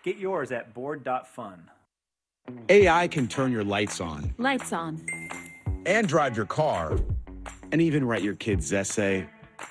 Get yours at board.fun. AI can turn your lights on. Lights on. And drive your car. And even write your kid's essay.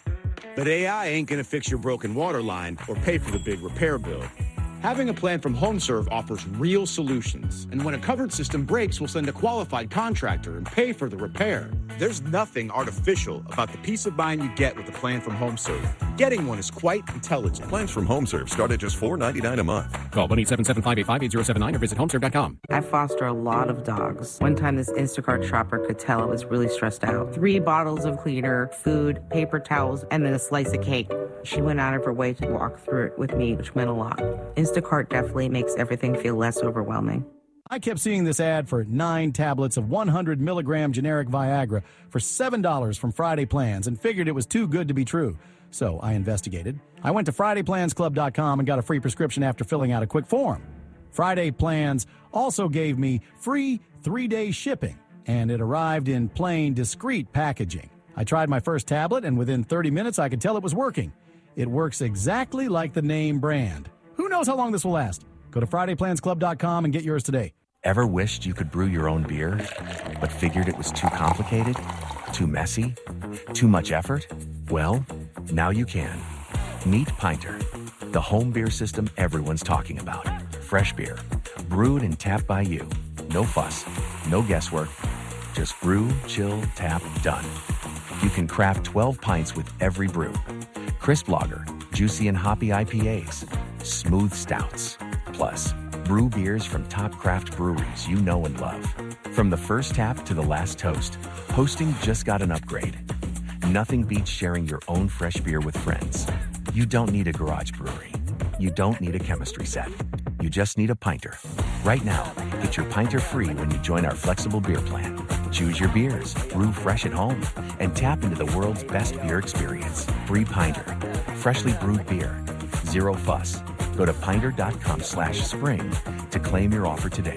But AI ain't gonna fix your broken water line or pay for the big repair bill. Having a plan from HomeServe offers real solutions. And when a covered system breaks, we'll send a qualified contractor and pay for the repair. There's nothing artificial about the peace of mind you get with a plan from HomeServe. Getting one is quite intelligent. Plans from HomeServe start at just $4.99 a month. Call 1-877-585-8079 or visit homeserve.com. I foster a lot of dogs. One time this Instacart shopper could tell I was really stressed out. 3 bottles of cleaner, food, paper towels, and then a slice of cake. She went out of her way to walk through it with me, which meant a lot. Instacart definitely makes everything feel less overwhelming. I kept seeing this ad for 9 tablets of 100 milligram generic Viagra for $7 from Friday Plans and figured it was too good to be true. So I investigated. I went to FridayPlansClub.com and got a free prescription after filling out a quick form. Friday Plans also gave me free 3-day shipping, and it arrived in plain, discreet packaging. I tried my first tablet, and within 30 minutes I could tell it was working. It works exactly like the name brand. Who knows how long this will last? Go to FridayPlansClub.com and get yours today. Ever wished you could brew your own beer, but figured it was too complicated, too messy, too much effort? Well, now you can. Meet Pinter, the home beer system everyone's talking about. Fresh beer, brewed and tapped by you. No fuss, no guesswork, just brew, chill, tap, done. You can craft 12 pints with every brew. Crisp lager, juicy and hoppy IPAs, smooth stouts. Plus, brew beers from top craft breweries you know and love. From the first tap to the last toast, hosting just got an upgrade. Nothing beats sharing your own fresh beer with friends. You don't need a garage brewery. You don't need a chemistry set. You just need a Pinter. Right now, get your Pinter free when you join our flexible beer plan. Choose your beers, brew fresh at home, and tap into the world's best beer experience. Free Pinter. Freshly brewed beer. Zero fuss. Go to pinter.com/spring to claim your offer today.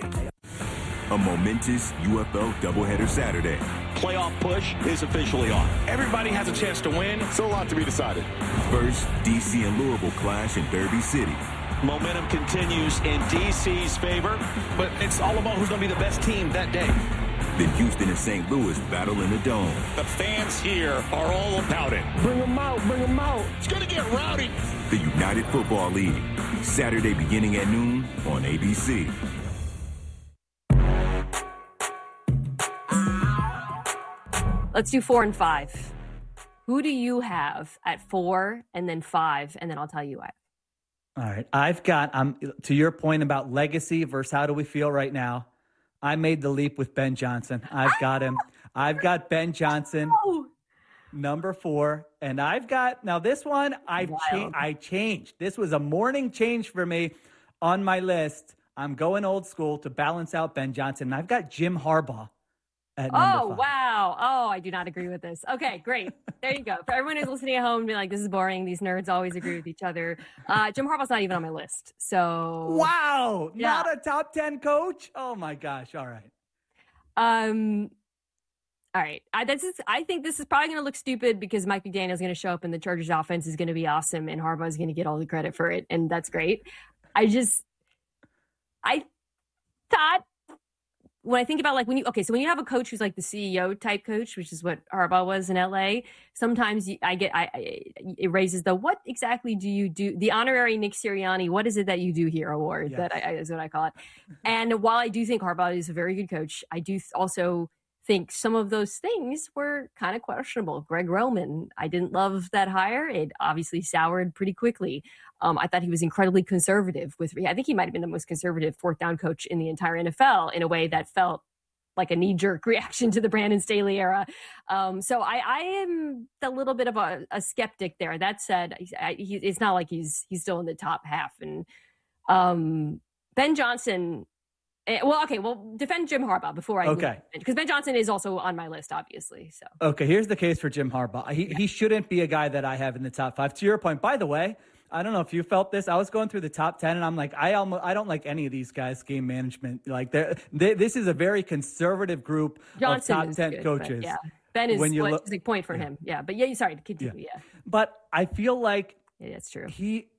A momentous UFL doubleheader Saturday. Playoff push is officially on. Everybody has a chance to win. So a lot to be decided. First, DC and Louisville clash in Derby City. Momentum continues in DC's favor, but it's all about who's going to be the best team that day. Then Houston and St. Louis battle in the Dome. The fans here are all about it. Bring them out, bring them out. It's going to get rowdy. The United Football League. Saturday beginning at noon on ABC. Let's do 4 and 5. Who do you have at 4 and then 5? And then I'll tell you why. All right. I've got, to your point about legacy versus how do we feel right now, I made the leap with Ben Johnson. I've got him. I've got Ben Johnson, number 4. And I've got, now this one, I changed. This was a morning change for me on my list. I'm going old school to balance out Ben Johnson. And I've got Jim Harbaugh at number 5. Wow. Oh, I do not agree with this. Okay, great. There you go. For everyone who's listening at home, be like, this is boring. These nerds always agree with each other. Jim Harbaugh's not even on my list. So wow, yeah. Not a top 10 coach. Oh my gosh. All right. All right. I think this is probably going to look stupid because Mike McDaniel is going to show up and the Chargers offense is going to be awesome and Harbaugh is going to get all the credit for it. And that's great. I thought, when I think about like when you have a coach who's like the CEO type coach, which is what Harbaugh was in LA, sometimes it raises the what exactly do you do? The honorary Nick Sirianni, what is it that you do here award? Yes. That is what I call it. And while I do think Harbaugh is a very good coach, I do also think some of those things were kind of questionable. Greg Roman, I didn't love that hire. It obviously soured pretty quickly. I thought he was incredibly conservative I think he might have been the most conservative 4th down coach in the entire NFL in a way that felt like a knee-jerk reaction to the Brandon Staley era. So I am a little bit of a skeptic there. That said, it's not like he's still in the top half. And Ben Johnson, defend Jim Harbaugh before I move, because Ben Johnson is also on my list, obviously. So okay, here's the case for Jim Harbaugh. He shouldn't be a guy that I have in the top 5. To your point, by the way, I don't know if you felt this. I was going through the top 10, and I'm like, I don't like any of these guys' game management. Like, this is a very conservative group Johnson of top 10 good, coaches. Yeah, Ben is a point for him. Yeah, but sorry to continue. Yeah, but I feel like that's true.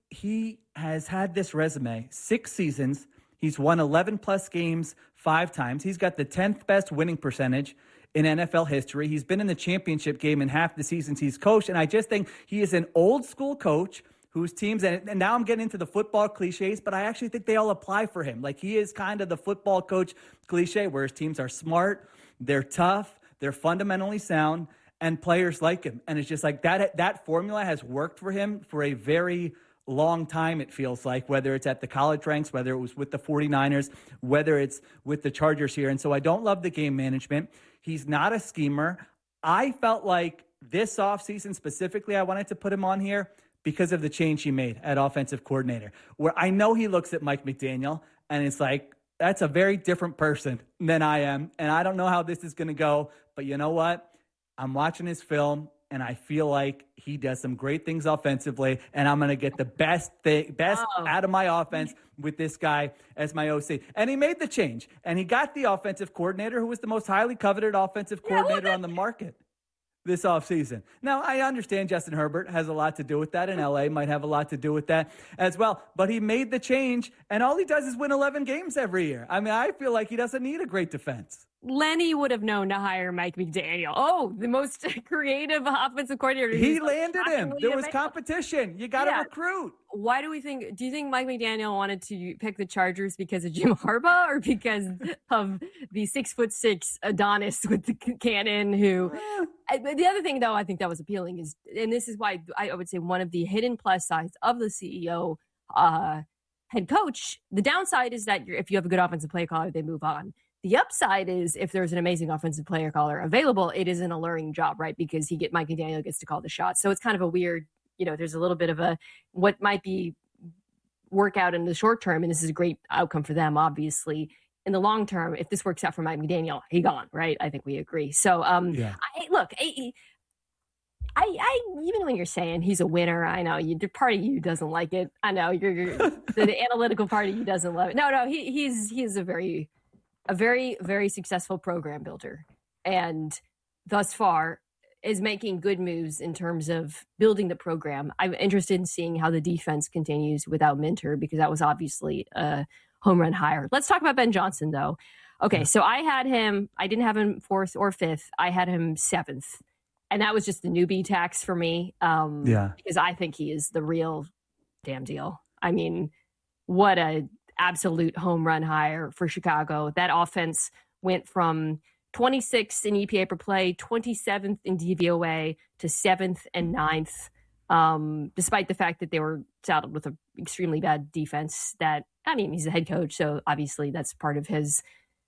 he has had this resume, 6 seasons. He's won 11 plus games 5 times. He's got the 10th best winning percentage in NFL history. He's been in the championship game in half the seasons he's coached. And I just think he is an old school coach whose teams, and now I'm getting into the football cliches, but I actually think they all apply for him. Like, he is kind of the football coach cliche where his teams are smart, they're tough, they're fundamentally sound, and players like him. And it's just like that formula has worked for him for a very long time, it feels like, whether it's at the college ranks, whether it was with the 49ers, whether it's with the Chargers here. And so I don't love the game management. He's not a schemer. I felt like this offseason specifically, I wanted to put him on here because of the change he made at offensive coordinator, where I know he looks at Mike McDaniel and it's like, that's a very different person than I am. And I don't know how this is going to go, but you know what? I'm watching his film and I feel like he does some great things offensively, and I'm going to get the best out of my offense with this guy as my OC. And he made the change, and he got the offensive coordinator who was the most highly coveted offensive coordinator on the market this offseason. Now, I understand Justin Herbert has a lot to do with that, and LA might have a lot to do with that as well, but he made the change, and all he does is win 11 games every year. I mean, I feel like he doesn't need a great defense. Lenny would have known to hire Mike McDaniel. Oh, the most creative offensive coordinator. He landed him. There was competition. You got to recruit. Why do you think Mike McDaniel wanted to pick the Chargers because of Jim Harbaugh or because of the 6'6" Adonis with the cannon who, the other thing though, I think that was appealing is, and this is why I would say one of the hidden plus sides of the CEO, head coach, the downside is that if you have a good offensive play caller, they move on. The upside is if there's an amazing offensive player caller available, it is an alluring job, right? Because Mike McDaniel gets to call the shots. So it's kind of a weird, there's a little bit of what might be workout in the short term. And this is a great outcome for them, obviously. In the long term, if this works out for Mike McDaniel, he gone, right? I think we agree. So, look, even when you're saying he's a winner, I know the part of you doesn't like it. I know you're the analytical part of you doesn't love it. No, he's a very, very successful program builder, and thus far is making good moves in terms of building the program. I'm interested in seeing how the defense continues without Minter, because that was obviously a home run hire. Let's talk about Ben Johnson, though. Okay, so I didn't have him 4th or 5th. I had him 7th, and that was just the newbie tax for me. Because I think he is the real damn deal. I mean, what a absolute home run hire for Chicago. That offense went from 26th in EPA per play, 27th in DVOA to 7th and 9th, despite the fact that they were saddled with an extremely bad defense. He's a head coach, so obviously that's part of his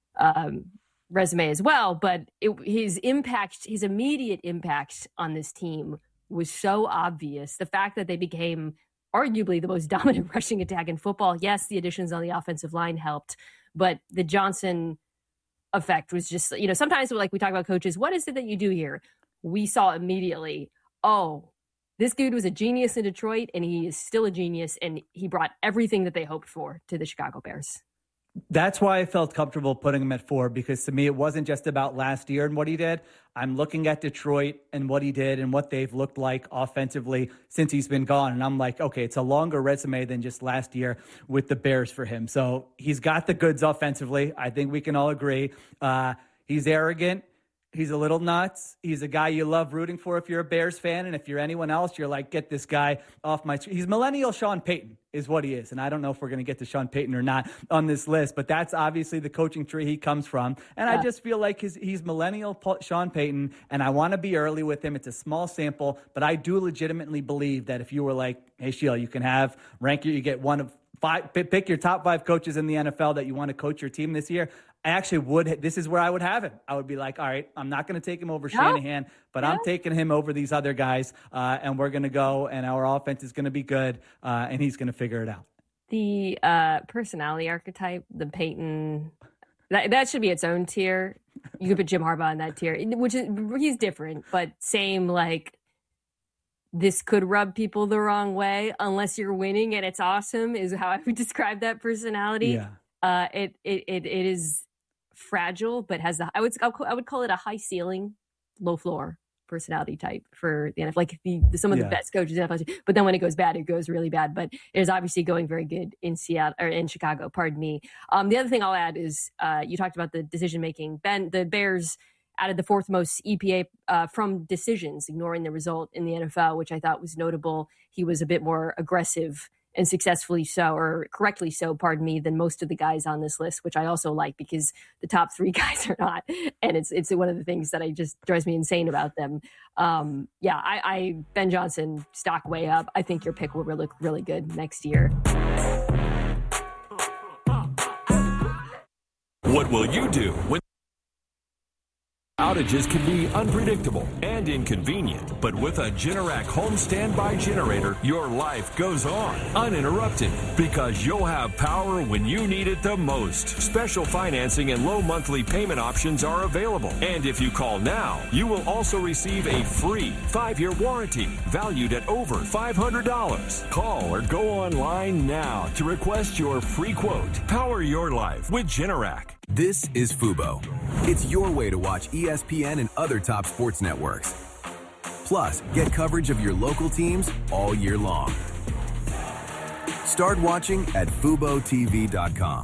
resume as well. But his immediate impact on this team was so obvious. The fact that they became arguably the most dominant rushing attack in football. Yes, the additions on the offensive line helped, but the Johnson effect was just, sometimes like we talk about coaches, what is it that you do here? We saw immediately, this dude was a genius in Detroit and he is still a genius, and he brought everything that they hoped for to the Chicago Bears. That's why I felt comfortable putting him at 4, because to me, it wasn't just about last year and what he did. I'm looking at Detroit and what he did and what they've looked like offensively since he's been gone. And I'm like, okay, it's a longer resume than just last year with the Bears for him. So he's got the goods offensively. I think we can all agree. He's arrogant. He's a little nuts. He's a guy you love rooting for if you're a Bears fan. And if you're anyone else, you're like, get this guy off my – he's millennial Sean Payton is what he is. And I don't know if we're going to get to Sean Payton or not on this list, but that's obviously the coaching tree he comes from. And I just feel like he's millennial Sean Payton, and I want to be early with him. It's a small sample, but I do legitimately believe that if you were like, hey, Sheila, you can you get one of 5, pick your top 5 coaches in the NFL that you want to coach your team this year, I actually would. This is where I would have him. I would be like, all right, I'm not going to take him over Shanahan, but I'm taking him over these other guys, and we're going to go, and our offense is going to be good, and he's going to figure it out. The personality archetype, the Peyton, that should be its own tier. You could put Jim Harbaugh in that tier, which is he's different, but same. Like, this could rub people the wrong way unless you're winning, and it's awesome. Is how I would describe that personality. Yeah. It is fragile, but has I would call it a high ceiling, low floor personality type for the NFL. Like some of the best coaches in the NFL. But then when it goes bad, it goes really bad. But it is obviously going very good in Seattle or in Chicago. Pardon me. The other thing I'll add is you talked about the decision making. The Bears added the fourth most EPA from decisions, ignoring the result in the NFL, which I thought was notable. He was a bit more aggressive and successfully so, or correctly so, pardon me, than most of the guys on this list, which I also like because the top three guys are not. And it's one of the things that just drives me insane about them. Ben Johnson, stock way up. I think your pick will look really good next year. What will you do when outages can be unpredictable and inconvenient, but with a Generac home standby generator, your life goes on uninterrupted because you'll have power when you need it the most. Special financing and low monthly payment options are available. And if you call now, you will also receive a free 5-year warranty valued at over $500. Call or go online now to request your free quote. Power your life with Generac. This is Fubo. It's your way to watch ESPN and other top sports networks. Plus, get coverage of your local teams all year long. Start watching at FuboTV.com.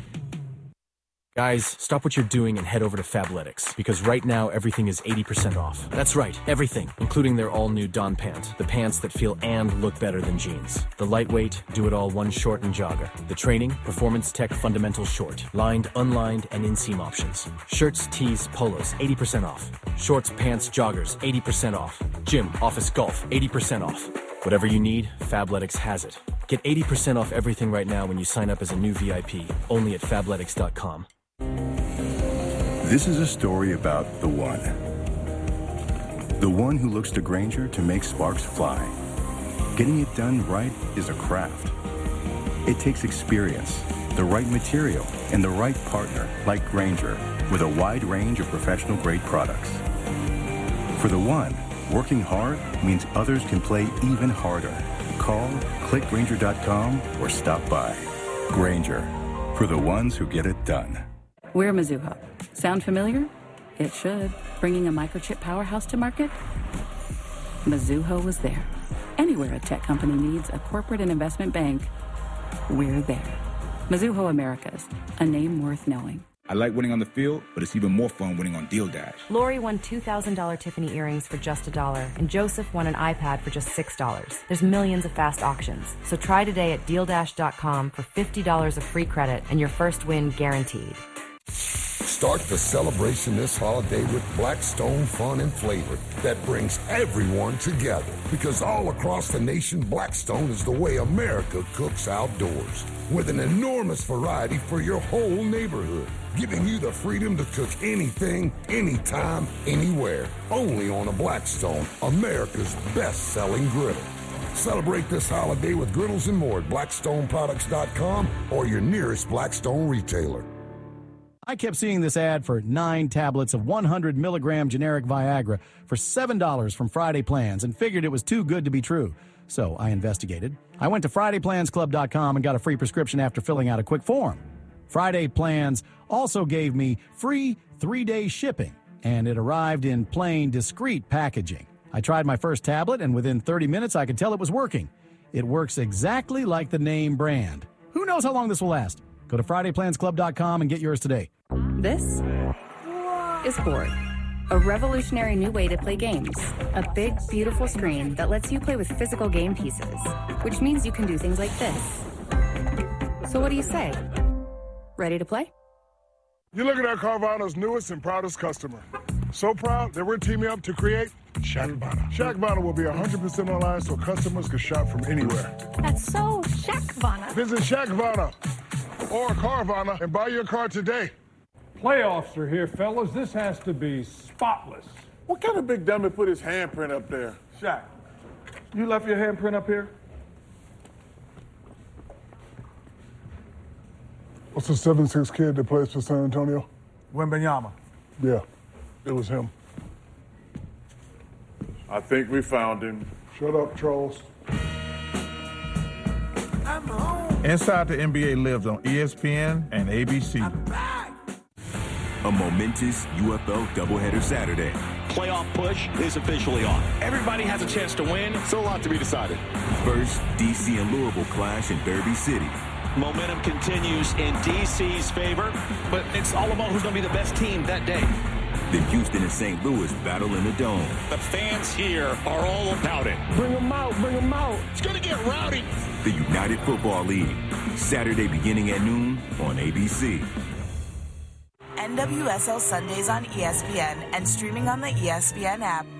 Guys, stop what you're doing and head over to Fabletics, because right now everything is 80% off. That's right, everything, including their all-new Don pants, the pants that feel and look better than jeans. The lightweight, do-it-all one short and jogger. The training, performance tech fundamental short, lined, unlined, and inseam options. Shirts, tees, polos, 80% off. Shorts, pants, joggers, 80% off. Gym, office, golf, 80% off. Whatever you need, Fabletics has it. Get 80% off everything right now when you sign up as a new VIP, only at Fabletics.com. This is a story about the one. The one who looks to Grainger to make sparks fly. Getting it done right is a craft. It takes experience, the right material, and the right partner like Grainger with a wide range of professional-grade products. For the one, working hard means others can play even harder. Call, click Grainger.com, or stop by. Grainger, for the ones who get it done. We're Mizuho. Sound familiar? It should. Bringing a microchip powerhouse to market? Mizuho was there. Anywhere a tech company needs a corporate and investment bank, we're there. Mizuho Americas, a name worth knowing. I like winning on the field, but it's even more fun winning on Deal Dash. Lori won $2,000 Tiffany earrings for just $1, and Joseph won an iPad for just $6. There's millions of fast auctions. So try today at DealDash.com for $50 of free credit and your first win guaranteed. Start the celebration this holiday with Blackstone fun and flavor that brings everyone together. Because all across the nation, Blackstone is the way America cooks outdoors. With an enormous variety for your whole neighborhood. Giving you the freedom to cook anything, anytime, anywhere. Only on a Blackstone, America's best-selling griddle. Celebrate this holiday with griddles and more at BlackstoneProducts.com or your nearest Blackstone retailer. I kept seeing this ad for 9 tablets of 100 milligram generic Viagra for $7 from Friday Plans and figured it was too good to be true. So I investigated. I went to FridayPlansClub.com and got a free prescription after filling out a quick form. Friday Plans also gave me free 3-day shipping, and it arrived in plain, discreet packaging. I tried my first tablet, and within 30 minutes I could tell it was working. It works exactly like the name brand. Who knows how long this will last? Go to FridayPlansClub.com and get yours today. This is Board, a revolutionary new way to play games. A big, beautiful screen that lets you play with physical game pieces, which means you can do things like this. So what do you say? Ready to play? You're looking at Carvana's newest and proudest customer. So proud that we're teaming up to create Shackvana. Shackvana will be 100% online so customers can shop from anywhere. That's so Shackvana. Visit Shackvana or Carvana and buy your car today. Playoffs are here, fellas. This has to be spotless. What kind of big dummy put his handprint up there? Shaq, you left your handprint up here? What's the 7'6" kid that plays for San Antonio? Wembanyama. Yeah, it was him. I think we found him. Shut up, trolls. Inside the NBA lives on ESPN and ABC. A momentous UFL doubleheader Saturday. playoff push is officially on. Everybody has a chance to win. So a lot to be decided. First, DC and Louisville clash in Derby City. Momentum continues in DC's favor, but it's all about who's going to be the best team that day. Then Houston and St. Louis battle in the Dome. The fans here are all about it. Bring them out, bring them out. It's going to get rowdy. The United Football League, Saturday beginning at noon on ABC. NWSL Sundays on ESPN and streaming on the ESPN app.